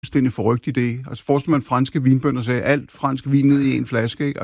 fuldstændig forrygt idé. Altså forestil man franske vinbønder sagde, alt fransk vin ned i en flaske, ikke?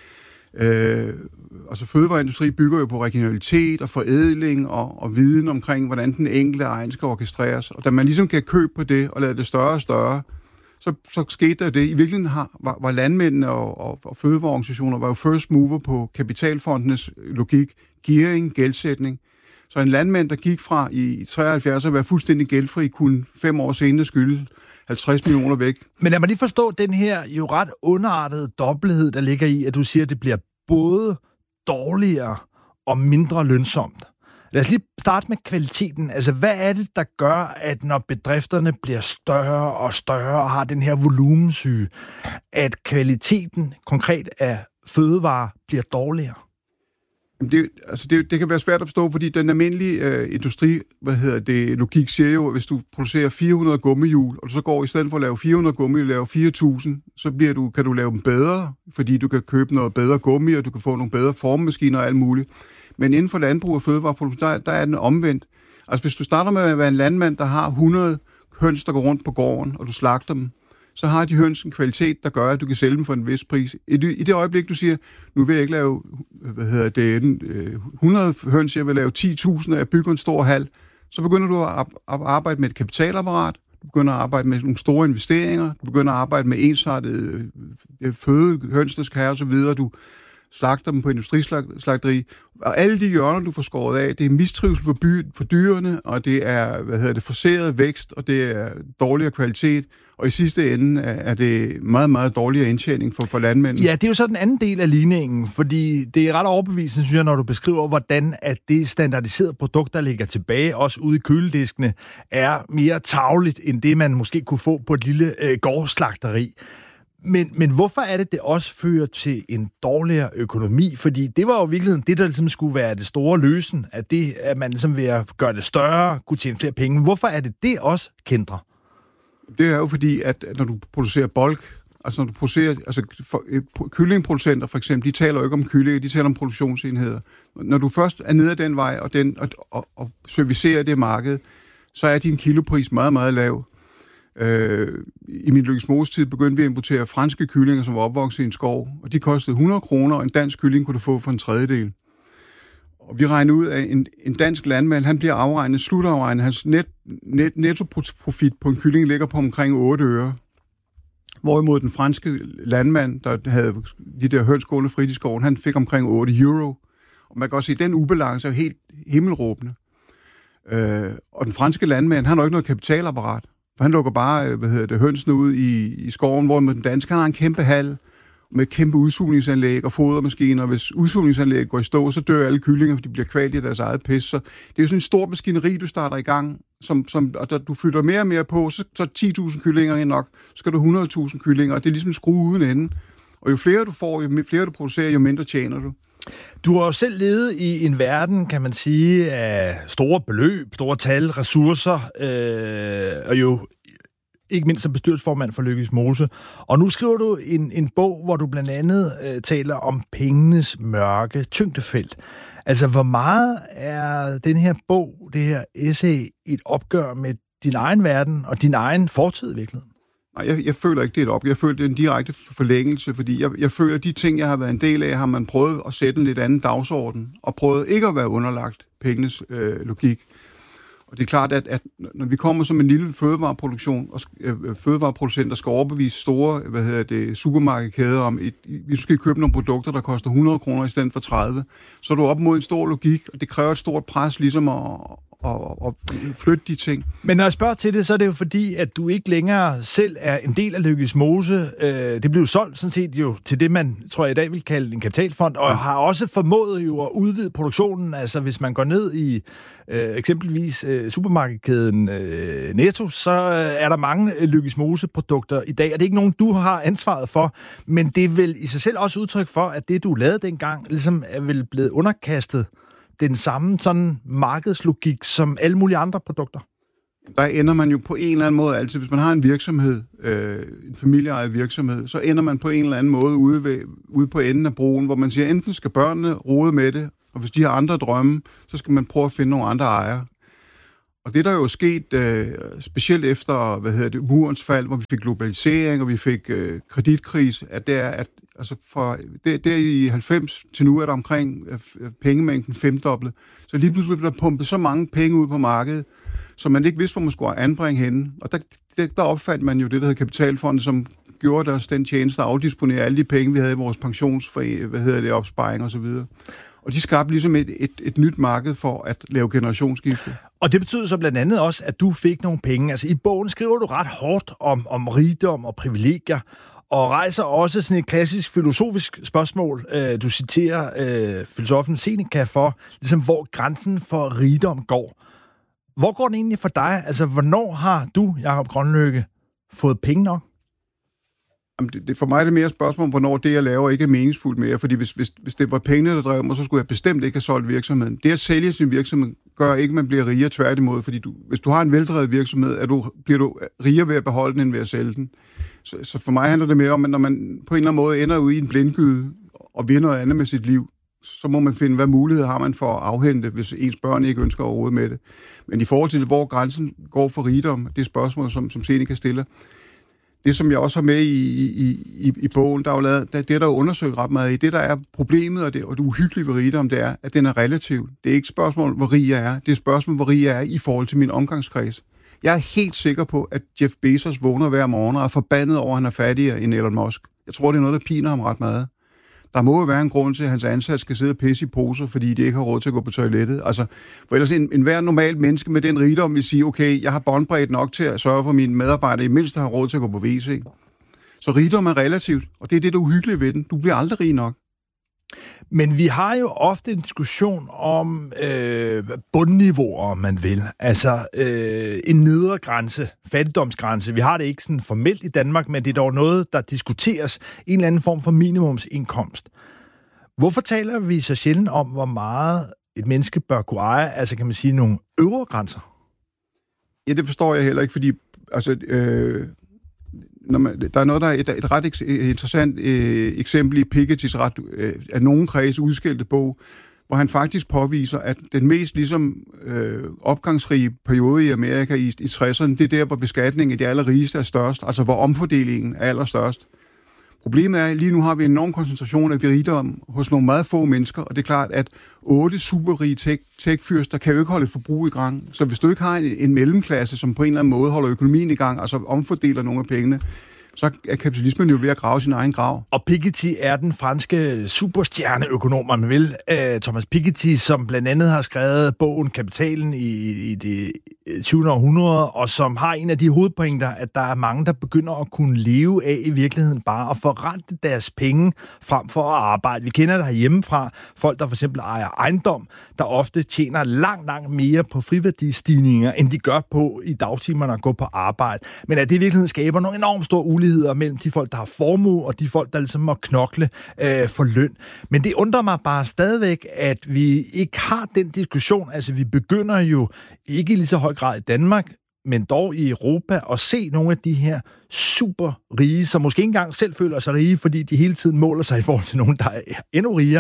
Altså fødevareindustri bygger jo på regionalitet og forædling og viden omkring, hvordan den enkelte egen skal orkestreres. Og da man ligesom kan købe på det og lade det større og større, så skete der det. I virkeligheden var landmændene og fødevareorganisationer var jo first mover på kapitalfondenes logik, gearing, gældsætning. Så en landmand, der gik fra i 73 at være fuldstændig gældfri, kunne 5 år senere skylde 50 millioner væk. Men lad mig lige forstå den her jo ret underartede dobbelthed, der ligger i, at du siger, at det bliver både dårligere og mindre lønsomt. Lad os lige starte med kvaliteten. Altså, hvad er det, der gør, at når bedrifterne bliver større og større og har den her volumensyge, at kvaliteten konkret af fødevarer bliver dårligere? Det kan være svært at forstå, fordi den almindelige logik siger jo, at hvis du producerer 400 gummihjul, og du så går i stedet for at lave 400 gummihjul, lave 4.000, så kan du lave dem bedre, fordi du kan købe noget bedre gummi, og du kan få nogle bedre formmaskiner og alt muligt. Men inden for landbrug og fødevareproduktion, der er den omvendt. Altså hvis du starter med at være en landmand, der har 100 høns, der går rundt på gården, og du slagter dem, så har de høns en kvalitet, der gør, at du kan sælge dem for en vis pris. I det øjeblik, du siger, nu vil jeg ikke lave 100 høns, jeg vil lave 10.000, og jeg bygger en stor hal, så begynder du at arbejde med et kapitalapparat, du begynder at arbejde med nogle store investeringer, du begynder at arbejde med ensartede fødehøns, der skal have osv., du slagter dem på industrislagteri, og alle de hjørner, du får skåret af, det er mistrivsel for dyrene, og det er, forseret vækst, og det er dårligere kvalitet, og i sidste ende er det meget, meget dårligere indtjening for landmændene. Ja, det er jo så den anden del af ligningen, fordi det er ret overbevisende, synes jeg, når du beskriver, hvordan at det standardiserede produkt, der ligger tilbage, også ude i kølediskene, er mere tarveligt, end det, man måske kunne få på et lille gårdslagteri. Men hvorfor er det også fører til en dårligere økonomi? Fordi det var jo i virkeligheden det, der ligesom skulle være det store løsen, at man ligesom ved at gøre det større, kunne tjene flere penge. Hvorfor er det også kændrer? Det er jo fordi, at når du producerer bulk, altså når du producerer, kyllingproducenter for eksempel, de taler jo ikke om kyllinger, de taler om produktionsenheder. Når du først er nede ad den vej, og servicerer det marked, så er din kilopris meget, meget lav. I min Løkkes Moos tid begyndte vi at importere franske kyllinger, som var opvokset i en skov, og de kostede 100 kroner, og en dansk kylling kunne du få for en tredjedel. Og vi regner ud af, en dansk landmand, han bliver afregnet, slutafregnet, hans nettoprofit på en kylling ligger på omkring 8 øre. Hvorimod den franske landmand, der havde de der høns gående frit i skoven, han fik omkring 8 euro. Og man kan også se, at den ubalance er helt himmelråbende. Og den franske landmand, han har jo ikke noget kapitalapparat. For han lukker bare, hønsene ud i skoven, hvor den danske, han har en kæmpe hal med kæmpe udsugningsanlæg og fodermaskiner, og hvis udsugningsanlæg går i stå, så dør alle kyllinger, for de bliver kvalt i deres eget pis. Så det er jo sådan en stor maskineri, du starter i gang, og da du flytter mere og mere på, så 10.000 kyllinger er nok, så skal du 100.000 kyllinger, og det er ligesom en skrue uden ende. Og jo flere du får, jo flere du producerer, jo mindre tjener du. Du har jo selv levet i en verden, kan man sige, af store beløb, store tal, ressourcer, og jo ikke mindst som bestyrelsesformand for Løkkes Mose. Og nu skriver du en bog, hvor du blandt andet taler om pengenes mørke tyngdefelt. Altså, hvor meget er den her bog, det her essay, et opgør med din egen verden og din egen fortid i virkeligheden? Nej, jeg føler ikke, det er et opgør. Jeg føler, det er en direkte forlængelse, fordi jeg føler, at de ting, jeg har været en del af, har man prøvet at sætte en lidt anden dagsorden, og prøvet ikke at være underlagt pengenes logik. Og det er klart, at når vi kommer som en lille fødevareproduktion, og fødevareproducent, der skal overbevise store supermarkedskæder om, vi skal købe nogle produkter, der koster 100 kroner i stedet for 30, så er du op mod en stor logik, og det kræver et stort pres ligesom at flytte de ting. Men når jeg spørger til det, så er det jo fordi, at du ikke længere selv er en del af Løkkes Mose. Det blev solgt sådan set jo til det, man tror jeg i dag vil kalde en kapitalfond, og har også formået jo at udvide produktionen. Altså hvis man går ned i eksempelvis supermarkedskæden Netto, så er der mange Løkkes Mose-produkter i dag, og det er ikke nogen, du har ansvaret for, men det er vel i sig selv også udtryk for, at det, du lavede dengang, ligesom er vel blevet underkastet den samme sådan markedslogik som alle mulige andre produkter? Der ender man jo på en eller anden måde, altså hvis man har en virksomhed, en familieejet virksomhed, så ender man på en eller anden måde ude på enden af broen, hvor man siger, enten skal børnene rode med det, og hvis de har andre drømme, så skal man prøve at finde nogle andre ejere. Og det, der jo er sket, specielt efter, murens fald, hvor vi fik globalisering, og vi fik kreditkrise, at det er, at altså fra der i 90 til nu er der omkring pengemængden femdoblet. Så lige pludselig blev der pumpet så mange penge ud på markedet, så man ikke vidste, hvor man skulle anbringe henne. Og der opfandt man jo det, der hedder kapitalfonde, som gjorde os den tjeneste at afdisponere alle de penge, vi havde i vores opsparing og så videre. Og de skabte ligesom et nyt marked for at lave generationsskifte. Og det betyder så blandt andet også, at du fik nogle penge. Altså i bogen skriver du ret hårdt om rigdom og privilegier, og rejser også sådan et klassisk filosofisk spørgsmål. Du citerer filosofen Seneca for, ligesom, hvor grænsen for rigdom går. Hvor går den egentlig for dig? Altså, hvornår har du, Jakob Grønlykke, fået penge nok? Jamen, for mig er det mere et spørgsmål om, hvornår det, jeg laver, ikke er meningsfuldt mere. Fordi hvis det var pengene, der drev mig, så skulle jeg bestemt ikke have solgt virksomheden. Det at sælge sin virksomhed gør ikke, at man bliver rigere, tværtimod. Fordi hvis du har en veldrevet virksomhed, bliver du rigere ved at beholde den, end ved at sælge den. Så for mig handler det mere om, at når man på en eller anden måde ender ude i en blindgyde og vil noget andet med sit liv, så må man finde, hvad muligheder har man for at afhente, hvis ens børn ikke ønsker overhovedet med det. Men i forhold til, hvor grænsen går for rigdom, det er spørgsmål, som Seneca stiller. Det, som jeg også har med i bogen, der er jo lavet, det er der jo undersøgt ret meget i. Det, der er problemet, og det uhyggelige ved rigdom, det er, at den er relativ. Det er ikke et spørgsmål, hvor rig jeg er. Det er et spørgsmål, hvor rig jeg er i forhold til min omgangskreds. Jeg er helt sikker på, at Jeff Bezos vågner hver morgen og er forbandet over, at han er fattigere end Elon Musk. Jeg tror, det er noget, der piner ham ret meget. Der må jo være en grund til, at hans ansatte skal sidde og pisse i poser, fordi de ikke har råd til at gå på toilettet. Altså, for ellers en hver normal menneske med den rigdom vil sige, okay, jeg har båndbredt nok til at sørge for, at mine medarbejdere i mindst har råd til at gå på WC. Så rigdom er relativt, og det er det, der er uhyggeligt ved den. Du bliver aldrig rig nok. Men vi har jo ofte en diskussion om bundniveauer, om man vil. Altså en nedre grænse, fattigdomsgrænse. Vi har det ikke sådan formelt i Danmark, men det er dog noget, der diskuteres. En eller anden form for minimumsindkomst. Hvorfor taler vi så sjældent om, hvor meget et menneske bør kunne eje? Altså kan man sige nogle øvre grænser? Ja, det forstår jeg heller ikke, fordi altså, der er noget, der er et ret interessant eksempel i Pikettys ret af nogen kreds udskilte bog, hvor han faktisk påviser, at den mest ligesom opgangsrige periode i Amerika i 60'erne, det er der, hvor beskatningen af de allerrigeste er størst, altså hvor omfordelingen er allerstørst. Problemet er, at lige nu har vi en enorm koncentration af rigdom hos nogle meget få mennesker, og det er klart, at 8 superrige tech-fyrster kan jo ikke holde et forbrug i gang. Så hvis du ikke har en mellemklasse, som på en eller anden måde holder økonomien i gang, altså omfordeler nogle af pengene, så er kapitalismen jo ved at grave sin egen grav. Og Piketty er den franske superstjerneøkonom, man vil. Thomas Piketty, som blandt andet har skrevet bogen Kapitalen i det 20. århundrede, og som har en af de hovedpointer, at der er mange, der begynder at kunne leve af i virkeligheden bare at forrente deres penge frem for at arbejde. Vi kender det herhjemmefra. Folk, der for eksempel ejer ejendom, der ofte tjener langt mere på friværdiestigninger, end de gør på i dagtimerne at gå på arbejde. Men at det i virkeligheden skaber nogle enormt store uligheder mellem de folk, der har formue, og de folk, der ligesom må knokle for løn. Men det undrer mig bare stadigvæk, at vi ikke har den diskussion. Altså, vi begynder jo ikke i lige så høj grad i Danmark, men dog i Europa, at se nogle af de her super rige, som måske ikke engang selv føler sig rige, fordi de hele tiden måler sig i forhold til nogen, der er endnu rigere.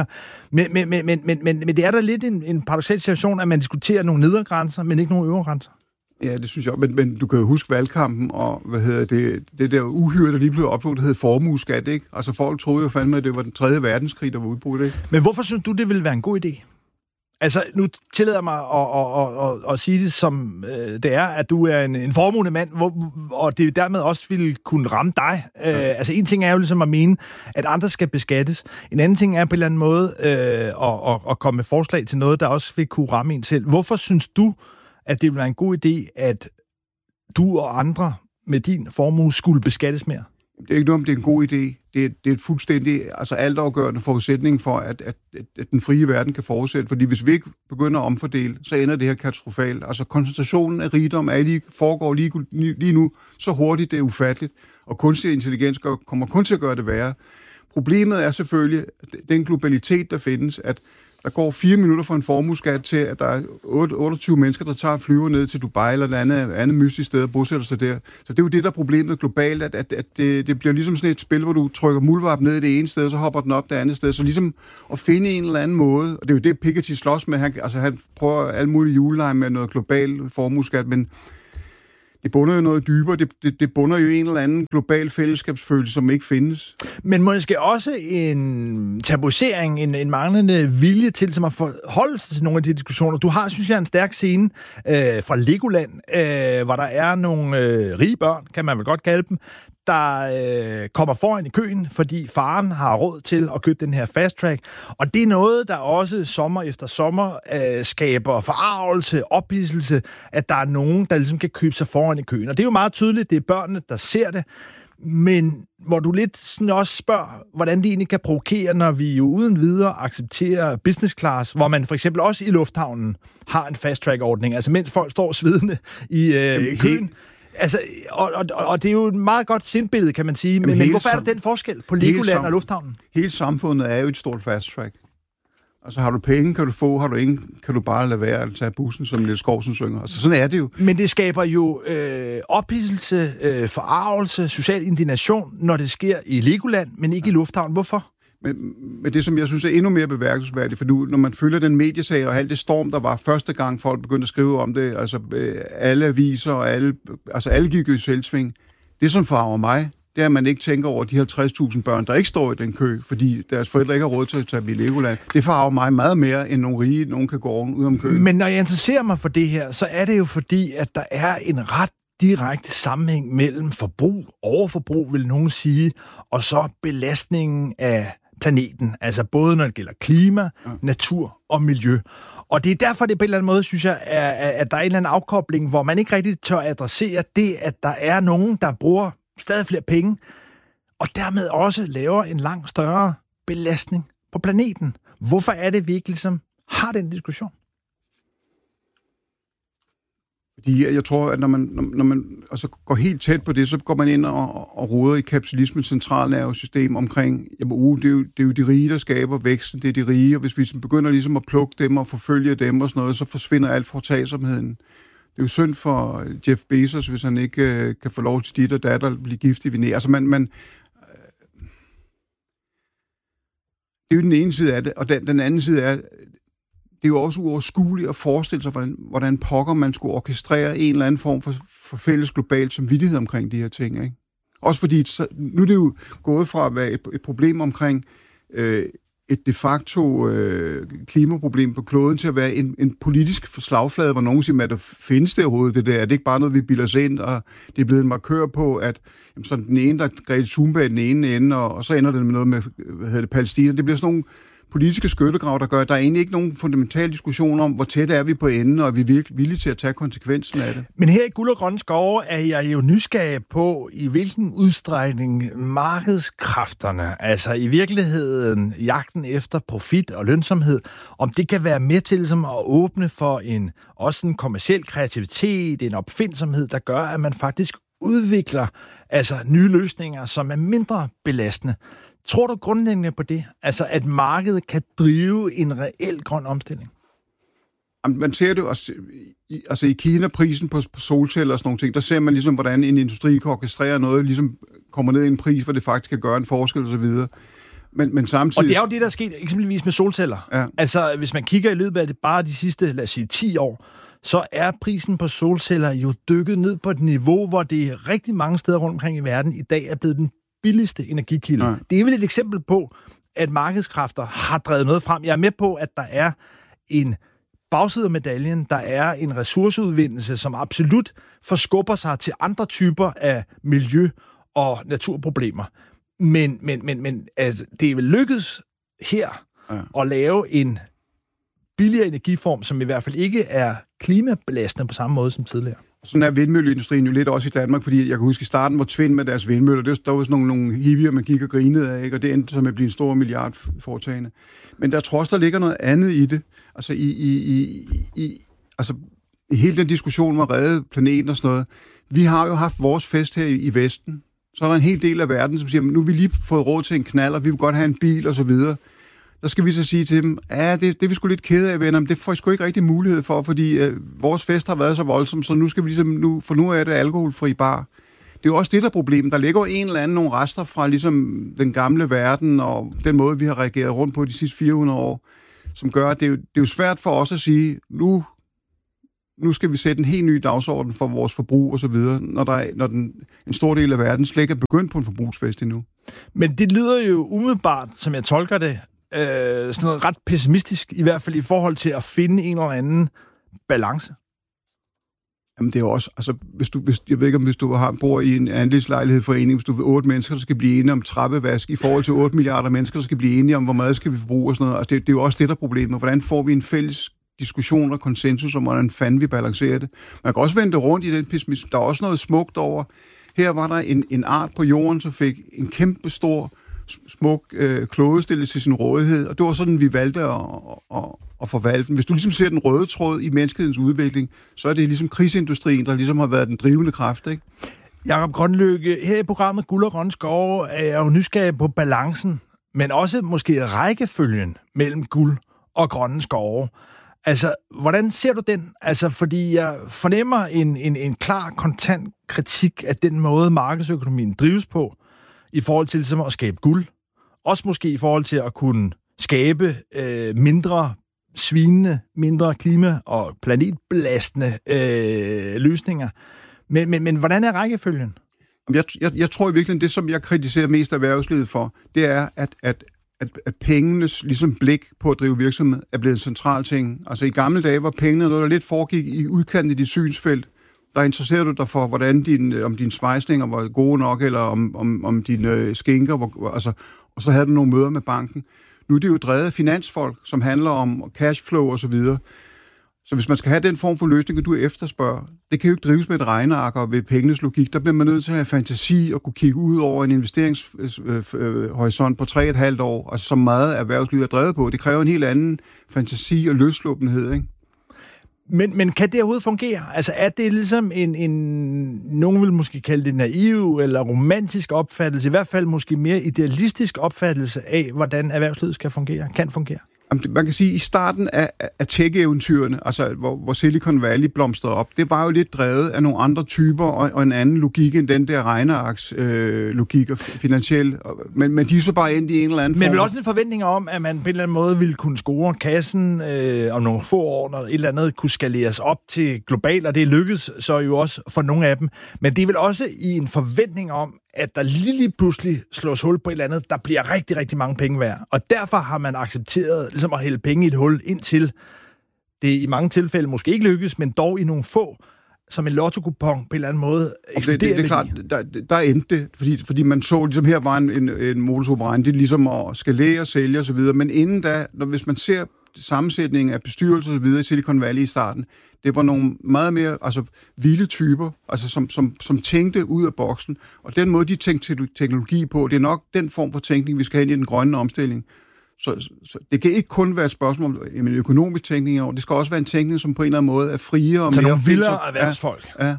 Men det er da lidt en paradoksal situation, at man diskuterer nogle nedre grænser, men ikke nogle øvre grænser. Ja, det synes jeg. Men du kan jo huske valgkampen, og det der uhyre, der lige blev oplevet, der hed formueskat, ikke? Altså folk troede jo fandme, at det var den 3. verdenskrig, der var udbrudt, ikke? Men hvorfor synes du, det ville være en god idé? Altså, nu tillader mig at sige det, som det er, at du er en formuende mand, og det dermed også ville kunne ramme dig. Altså, en ting er jo ligesom at mene, at andre skal beskattes. En anden ting er på en eller anden måde at komme med forslag til noget, der også vil kunne ramme en selv. Hvorfor synes du, at det ville være en god idé, at du og andre med din formue skulle beskattes mere? Det er ikke noget, om det er en god idé. Det er et fuldstændig altafgørende forudsætning for, at den frie verden kan fortsætte. Fordi hvis vi ikke begynder at omfordele, så ender det her katastrofalt. Altså koncentrationen af rigdom foregår lige nu så hurtigt, det er ufatteligt. Og kunstig intelligens kommer kun til at gøre det værre. Problemet er selvfølgelig den globalitet, der findes, at Der går 4 minutter for en formueskat til, at der er 28 mennesker, der tager flyver ned til Dubai eller et andet mystisk sted og bosætter sig der. Så det er jo det, der er problemet globalt, at det bliver ligesom sådan et spil, hvor du trykker muldvarp ned i det ene sted, og så hopper den op det andet sted. Så ligesom at finde en eller anden måde, og det er jo det, Piketty slås med. Han prøver alle mulige juleleje med noget global formueskat, men det bunder jo noget dybere. Det bunder jo en eller anden global fællesskabsfølelse, som ikke findes. Men måske også en tabuisering, en manglende vilje til som at forholde sig til nogle af de diskussioner. Du har, synes jeg, en stærk scene fra Legoland, hvor der er nogle rige børn, kan man vel godt kalde dem, der kommer foran i køen, fordi faren har råd til at købe den her fast track. Og det er noget, der også sommer efter sommer skaber forargelse, ophidselse, at der er nogen, der ligesom kan købe sig foran i køen. Og det er jo meget tydeligt, det er børnene, der ser det. Men hvor du lidt sådan også spørger, hvordan det egentlig kan provokere, når vi jo uden videre accepterer business class, hvor man for eksempel også i lufthavnen har en fast track-ordning, altså mens folk står svedende i køen. Altså, og det er jo et meget godt sindbillede, kan man sige. Men hvorfor er der den forskel på Legoland og lufthavnen? Hele samfundet er jo et stort fast track. Altså, har du penge, kan du få, har du ingen, kan du bare lade være at tage bussen, som Niels Skovsen synger. Altså, sådan er det jo. Men det skaber jo ophidselse, forargelse, social indignation, når det sker i Legoland, men ikke i lufthavnen. Hvorfor? Men det, som jeg synes er endnu mere bemærkelsesværdigt, for nu, når man følger den mediesag og alt det storm, der var første gang, folk begyndte at skrive om det, altså alle aviser og alle gik i selvsving. Det, som farver mig, det er, at man ikke tænker over de 50.000 børn, der ikke står i den kø, fordi deres forældre ikke har råd til at tage i Legoland. Det farver mig meget mere, end nogle rige, nogen kan gå ud om køen. Men når jeg interesserer mig for det her, så er det jo fordi, at der er en ret direkte sammenhæng mellem forbrug, overforbrug, vil nogen sige, og så belastningen af planeten. Altså både når det gælder klima, natur og miljø. Og det er derfor, det på en eller anden måde, synes jeg, at der er en eller anden afkobling, hvor man ikke rigtig tør adressere det, at der er nogen, der bruger stadig flere penge, og dermed også laver en langt større belastning på planeten. Hvorfor er det, vi ikke ligesom har den diskussion? Fordi jeg tror, at når man altså går helt tæt på det, så går man ind og roder i kapitalismens centralnervesystem omkring, jamen, det er jo de rige, der skaber væksten, det er de rige, og hvis vi begynder ligesom at plukke dem og forfølge dem og sådan noget, så forsvinder alt foretagsomheden. Det er jo synd for Jeff Bezos, hvis han ikke kan få lov til dit og datter at blive gift i Venedig. Altså det er jo den ene side af det, og den anden side er, det er jo også uoverskueligt at forestille sig, hvordan pokker man skulle orkestrere en eller anden form for fælles global samvittighed omkring de her ting, ikke? Også fordi, nu er det jo gået fra at være et problem omkring et de facto klimaproblem på kloden til at være en politisk slagflade, hvor nogen siger, at der findes det overhovedet det der. Er det ikke bare noget, vi bilder os ind, og det er blevet en markør på, at jamen, sådan den ene, der Grete Thunberg i den ene ende, og så ender det med noget med, Palæstina. Det bliver sådan nogle politiske skyttegrav, der gør, at der er egentlig ikke nogen fundamental diskussion om, hvor tæt er vi på enden, og er vi virkelig villige til at tage konsekvensen af det. Men her i Guld og Grønne Skove er jeg jo nysgerrig på, i hvilken udstrækning markedskræfterne, altså i virkeligheden jagten efter profit og lønsomhed, om det kan være med til ligesom, at åbne for også en kommerciel kreativitet, en opfindsomhed, der gør, at man faktisk udvikler altså nye løsninger, som er mindre belastende. Tror du grundlæggende på det? Altså, at markedet kan drive en reel grøn omstilling? Man ser det også, altså i Kina, prisen på solceller og sådan nogle ting, der ser man ligesom, hvordan en industri kan orkestrere noget, ligesom kommer ned i en pris, hvor det faktisk kan gøre en forskel og så videre. Men samtidig... Og det er jo det, der er sket eksempelvis med solceller. Ja. Altså, hvis man kigger i løbet af det bare de sidste, lad os sige, 10 år, så er prisen på solceller jo dykket ned på et niveau, hvor det rigtig mange steder rundt omkring i verden i dag er blevet den billigste energikilde. Ja. Det er vel et eksempel på, at markedskræfter har drevet noget frem. Jeg er med på, at der er en bagside af medaljen, der er en ressourceudvindelse, som absolut forskubber sig til andre typer af miljø- og naturproblemer. Men altså, det er vel lykkedes her at lave en billigere energiform, som i hvert fald ikke er klimabelastende på samme måde som tidligere. Sådan er vindmølleindustrien jo lidt også i Danmark, fordi jeg kan huske i starten, hvor Tvind med deres vindmøller, der var sådan nogle hippier, man gik og grinede af, ikke? Og det endte som at blive en stor milliardforetagende. Men der tror også, der ligger noget andet i det. Altså i hele den diskussion om at redde planeten og sådan noget. Vi har jo haft vores fest her i Vesten. Så er der en hel del af verden, som siger, nu har vi lige fået råd til en knald, og vi vil godt have en bil og så videre. der skal vi så sige til dem, det er vi sgu lidt kede af, venner, men det får I sgu ikke rigtig mulighed for, fordi vores fest har været så voldsom, så nu skal vi ligesom, nu er det alkoholfri bar. Det er jo også det, der er problemet. Der ligger en eller anden nogle rester fra ligesom den gamle verden, og den måde, vi har reageret rundt på de sidste 400 år, som gør, at det er jo svært for os at sige, nu skal vi sætte en helt ny dagsorden for vores forbrug og så videre, når en stor del af verden slet ikke er begyndt på en forbrugsfest endnu. Men det lyder jo umiddelbart, som jeg tolker det, sådan noget ret pessimistisk, i hvert fald i forhold til at finde en eller anden balance. Jamen det er jo også, altså jeg ved ikke, om hvis du bor i en andelslejlighedsforening, hvis du er 8 mennesker, der skal blive enige om trappevask, i forhold til 8 milliarder mennesker, der skal blive enige om, hvor meget skal vi forbruge og sådan noget. Altså det er jo også det, der er problemet. Hvordan får vi en fælles diskussion og konsensus om, hvordan fanden vi balancerer det? Man kan også vende det rundt i den pessimisme. Der er også noget smukt over. Her var der en art på jorden, som fik en kæmpe stor, smuk klode stillet til sin rådighed, og det var sådan, vi valgte at forvalte den. Hvis du ligesom ser den røde tråd i menneskehedens udvikling, så er det ligesom krigsindustrien, der ligesom har været den drivende kraft, ikke? Jakob Grønlykke, her i programmet Guld og Grønne Skove er jeg jo nysgerrig på balancen, men også måske rækkefølgen mellem guld og grønne skove. Altså, hvordan ser du den? Altså, fordi jeg fornemmer en klar, kontant kritik af den måde, markedsøkonomien drives på, i forhold til ligesom at skabe guld. Også måske i forhold til at kunne skabe mindre svinende, mindre klima- og planetbelastende løsninger. Men hvordan er rækkefølgen? Jeg tror i virkeligheden, det som jeg kritiserer mest erhvervslivet for, det er, at pengenes ligesom blik på at drive virksomhed er blevet en central ting. Altså i gamle dage var pengene noget, der lidt foregik i udkanten i dit synsfelt. Der interesserer du dig for, hvordan om dine svejsninger var gode nok, eller om dine skinker, og så havde du nogle møder med banken. Nu er det jo drevet af finansfolk, som handler om cashflow og så videre. Så hvis man skal have den form for løsning, du efterspørger, det kan jo ikke drives med et regneark og ved pengenes logik. Der bliver man nødt til at have fantasi og kunne kigge ud over en investeringshorisont på 3,5 år, altså så meget erhvervslivet er drevet på. Det kræver en helt anden fantasi og løssluppenhed, ikke? Men kan det overhovedet fungere? Altså er det ligesom nogen vil måske kalde det naiv eller romantisk opfattelse, i hvert fald måske mere idealistisk opfattelse af, hvordan erhvervslivet kan fungere? Man kan sige, at i starten af tech-eventyrene, altså hvor Silicon Valley blomstrede op, det var jo lidt drevet af nogle andre typer og en anden logik end den der regnearks-logik og finansiel. Men de er så bare endt i en eller anden form. Men vel også en forventning om, at man på en eller anden måde ville kunne score kassen om nogle få år, når et eller andet kunne skaleres op til globalt, og det lykkedes så jo også for nogle af dem. Men det er vel også i en forventning om, at der lige pludselig slås hul på et eller andet, der bliver rigtig, rigtig mange penge værd. Og derfor har man accepteret ligesom at hælde penge i et hul, indtil det i mange tilfælde måske ikke lykkes, men dog i nogle få, som en lotto-kupon på en eller anden måde eksploderer. Det er klart, der endte det, fordi man så, ligesom her var en modus operandi, det er ligesom at skalere, sælge osv., men inden da, hvis man ser sammensætningen af bestyrelser og så videre i Silicon Valley i starten, det var nogle meget mere vilde typer, som tænkte ud af boksen, og den måde, de tænkte teknologi på, det er nok den form for tænkning, vi skal have ind i den grønne omstilling. Så det kan ikke kun være et spørgsmål om en økonomisk tænkning, og det skal også være en tænkning, som på en eller anden måde er friere og så mere... nogle vildere erhvervsfolk. Ja.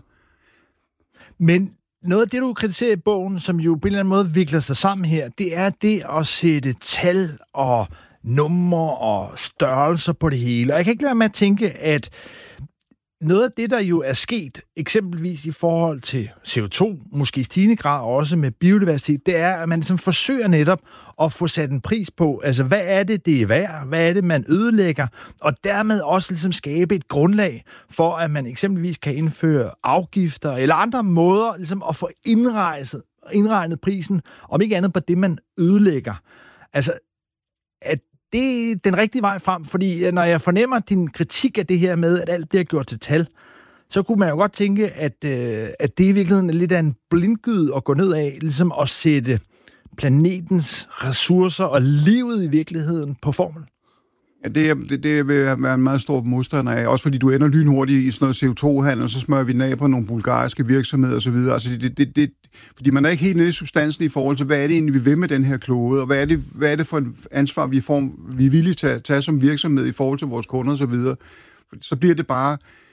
Men noget af det, du kritiserer i bogen, som jo på en eller anden måde vikler sig sammen her, det er det at sætte tal og numre og størrelser på det hele. Og jeg kan ikke lade være med at tænke, at noget af det, der jo er sket, eksempelvis i forhold til CO2, måske i stigende grad også med biodiversitet, det er, at man ligesom forsøger netop at få sat en pris på, altså hvad er det er værd, hvad er det, man ødelægger, og dermed også ligesom skabe et grundlag for, at man eksempelvis kan indføre afgifter eller andre måder ligesom at få indregnet prisen, om ikke andet på det, man ødelægger. Altså, at det er den rigtige vej frem, fordi når jeg fornemmer din kritik af det her med, at alt bliver gjort til tal, så kunne man jo godt tænke, at det i virkeligheden er lidt af en blindgyde at gå ned af, ligesom at sætte planetens ressourcer og livet i virkeligheden på formel. Ja, det vil være en meget stor modstander af, også fordi du ender lynhurtigt i sådan noget CO2-handel, og så smører vi den af på nogle bulgariske virksomheder osv. Altså fordi man er ikke helt nede i substansen i forhold til, hvad er det egentlig, vi vil med den her klode, og hvad er det for et ansvar, vi er villige til at tage som virksomhed i forhold til vores kunder osv. Så bliver det bare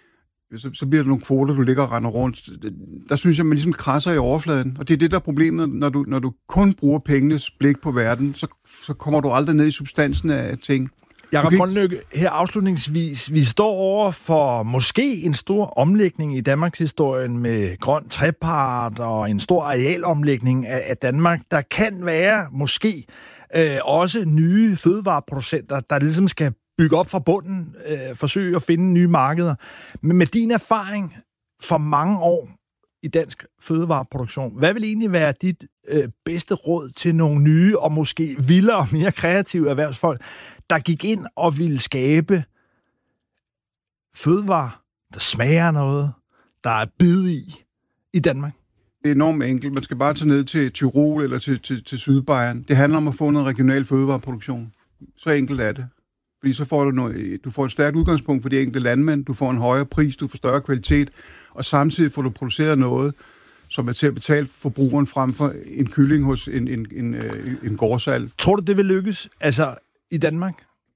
så bliver der nogle kvoter, du ligger og render rundt. Der synes jeg, man ligesom krasser i overfladen. Og det er det, der er problemet, når du kun bruger pengenes blik på verden, så kommer du aldrig ned i substansen af ting. Jakob Grønlykke, her afslutningsvis. Vi står over for måske en stor omlægning i Danmarks historien med grøn trepart og en stor arealomlægning af Danmark. Der kan være måske også nye fødevareproducenter, der ligesom skal bygge op fra bunden, forsøge at finde nye markeder. Men med din erfaring for mange år i dansk fødevareproduktion, hvad vil egentlig være dit bedste råd til nogle nye og måske vildere og mere kreative erhvervsfolk, der gik ind og ville skabe fødevarer, der smager noget, der er bid i Danmark? Det er enormt enkelt. Man skal bare tage ned til Tyrol eller til Sydbayern. Det handler om at få noget regional fødevareproduktion. Så enkelt er det. Fordi så får du får et stærkt udgangspunkt for de enkelte landmænd, du får en højere pris, du får større kvalitet, og samtidig får du produceret noget, som er til at betale forbrugeren frem for en kylling hos en gårdsalg. Tror du, det vil lykkes i Danmark?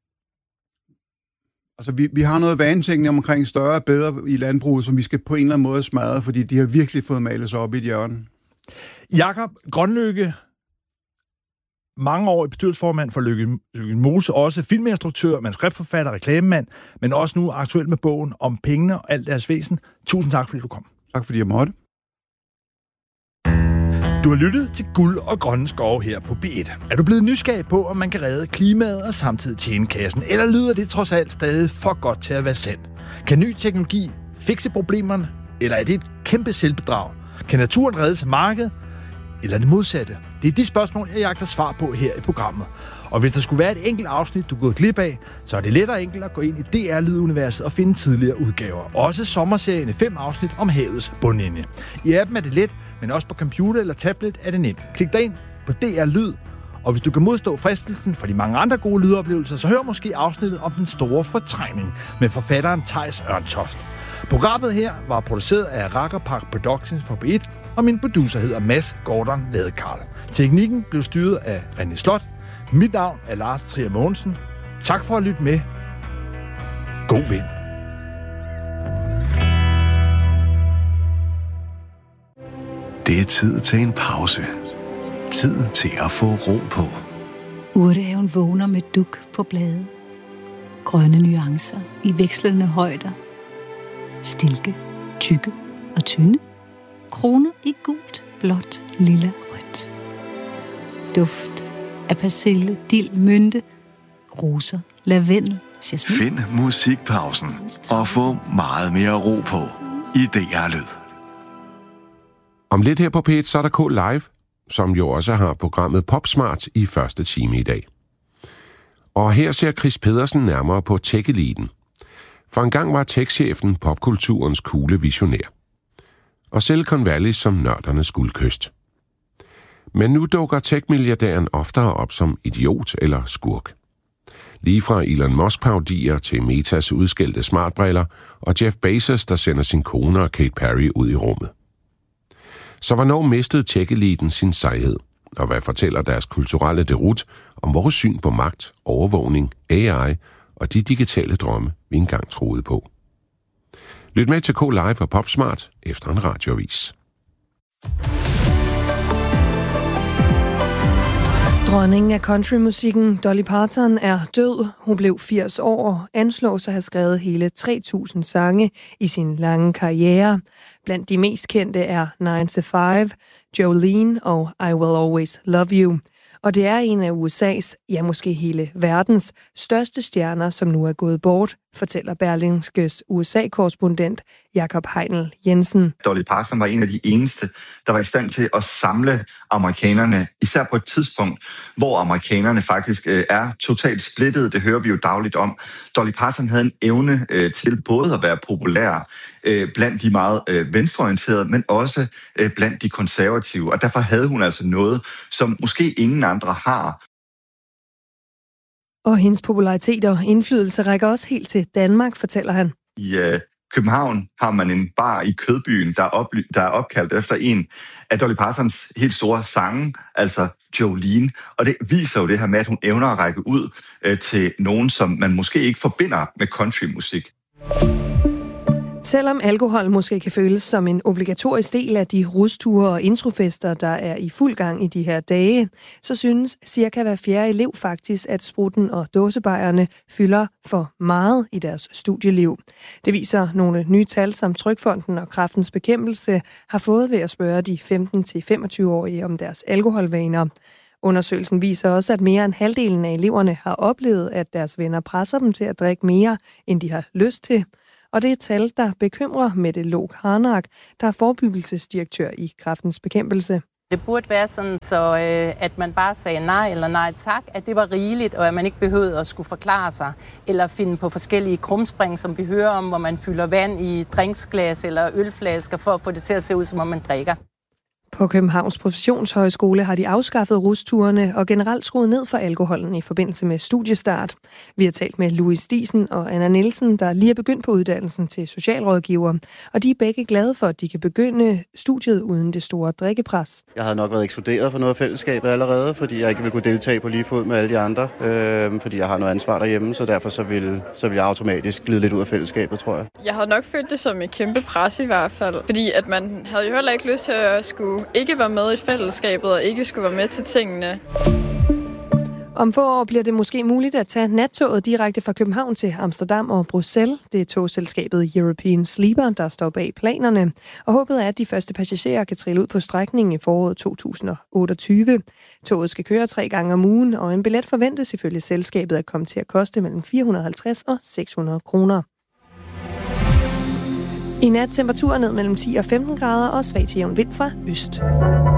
Altså, vi har noget vanetænkning omkring større og bedre i landbruget, som vi skal på en eller anden måde smadre, fordi de har virkelig fået malet sig op i et hjørne. Jakob Grønlykke, mange år i bestyrelsesformand for Lykke Mose, også filminstruktør, manuskriptforfatter, reklamemand, men også nu aktuelt med bogen om pengene og alt deres væsen. Tusind tak, fordi du kom. Tak, fordi jeg måtte. Du har lyttet til Guld og Grønne Skove her på B1. Er du blevet nysgerrig på, om man kan redde klimaet og samtidig tjene kassen? Eller lyder det trods alt stadig for godt til at være sandt? Kan ny teknologi fikse problemerne? Eller er det et kæmpe selvbedrag? Kan naturen reddes af markedet? Eller det modsatte? Det er de spørgsmål, jeg jagter svar på her i programmet. Og hvis der skulle være et enkelt afsnit, du er gået glip af, så er det let og enkelt at gå ind i DR-lyduniverset og finde tidligere udgaver. Også sommerserien 5 afsnit om havets bundlinje. I appen er det let, men også på computer eller tablet er det nemt. Klik dig ind på DR Lyd, og hvis du kan modstå fristelsen for de mange andre gode lydoplevelser, så hør måske afsnittet om den store fortrængning med forfatteren Theis Ørntoft. Programmet her var produceret af Rakkerpark Productions for B1, og min producer hedder Mads Gordon Ladekarl. Teknikken blev styret af René Slot. Mit navn er Lars Trier Mogensen. Tak for at lytte med. God vind. Det er tid til en pause. Tid til at få ro på. Urtehaven vågner med duk på blade. Grønne nuancer i vekslende højder. Stilke, tykke og tynde. Kroner i gult, blåt, lilla, rødt. Duft af persille, dild, mynte, roser, lavendel, jasmin. Find musikpausen og få meget mere ro på i DR Lyd. Om lidt her på P1, så er der K Live, som jo også har programmet Popsmart i første time i dag. Og her ser Chris Pedersen nærmere på tech-eliten. For engang var tech-chefen popkulturens coole visionær. Og Silicon Valley som nørdernes guldkyst. Men nu dukker tech-milliardæren oftere op som idiot eller skurk. Lige fra Elon Musk-parodier til Metas udskældte smartbriller og Jeff Bezos, der sender sin kone og Kate Perry ud i rummet. Så hvornår mistede tech-eliten sin sejhed? Og hvad fortæller deres kulturelle derut om vores syn på magt, overvågning, AI og de digitale drømme, vi engang troede på? Lyt med til K Live og Popsmart efter en radioavis. Dronningen af countrymusikken, Dolly Parton, er død. Hun blev 80 år og anslås at have skrevet hele 3.000 sange i sin lange karriere. Blandt de mest kendte er 9 to 5, Jolene og I Will Always Love You. Og det er en af USA's, ja måske hele verdens, største stjerner, som nu er gået bort, fortæller Berlingskes USA-korrespondent Jakob Heinel Jensen. Dolly Parton var en af de eneste, der var i stand til at samle amerikanerne, især på et tidspunkt, hvor amerikanerne faktisk er totalt splittet. Det hører vi jo dagligt om. Dolly Parton havde en evne til både at være populær blandt de meget venstreorienterede, men også blandt de konservative. Og derfor havde hun altså noget, som måske ingen andre har. Og hendes popularitet og indflydelse rækker også helt til Danmark, fortæller han. I København har man en bar i Kødbyen, der er opkaldt efter en af Dolly Partons helt store sange, altså Jolene. Og det viser jo det her med, at hun evner at række ud til nogen, som man måske ikke forbinder med countrymusik. Selvom alkohol måske kan føles som en obligatorisk del af de rusture og introfester, der er i fuld gang i de her dage, så synes cirka hver fjerde elev faktisk, at sprutten og dåsebajerne fylder for meget i deres studieliv. Det viser nogle nye tal, som Trygfonden og Kræftens Bekæmpelse har fået ved at spørge de 15-25-årige om deres alkoholvaner. Undersøgelsen viser også, at mere end halvdelen af eleverne har oplevet, at deres venner presser dem til at drikke mere, end de har lyst til. Og det er et tal, der bekymrer Mette Lok Harnak, der er forebyggelsesdirektør i Kræftens Bekæmpelse. Det burde være sådan, så at man bare sagde nej eller nej tak, at det var rigeligt, og at man ikke behøvede at skulle forklare sig, eller finde på forskellige krumspring, som vi hører om, hvor man fylder vand i drinksglas eller ølflasker for at få det til at se ud, som om man drikker. På Københavns Professionshøjskole har de afskaffet rusturene og generelt skruet ned for alkoholen i forbindelse med studiestart. Vi har talt med Louis Diesen og Anna Nielsen, der lige er begyndt på uddannelsen til socialrådgiver, og de er begge glade for, at de kan begynde studiet uden det store drikkepres. Jeg havde nok været ekskluderet for noget af fællesskabet allerede, fordi jeg ikke ville kunne deltage på lige fod med alle de andre, fordi jeg har noget ansvar derhjemme, så derfor så vil jeg automatisk glide lidt ud af fællesskabet, tror jeg. Jeg havde nok følt det som et kæmpe pres i hvert fald, fordi at man havde jo heller ikke lyst til at skulle ikke være med i fællesskabet og ikke skulle være med til tingene. Om få år bliver det måske muligt at tage nattoget direkte fra København til Amsterdam og Bruxelles. Det er togselskabet European Sleeper, der står bag planerne. Og håbet er, at de første passagerer kan trille ud på strækningen i foråret 2028. Toget skal køre 3 gange om ugen, og en billet forventes ifølge selskabet at komme til at koste mellem 450 og 600 kroner. I nat temperaturer ned mellem 10 og 15 grader og svag til jævn vind fra øst.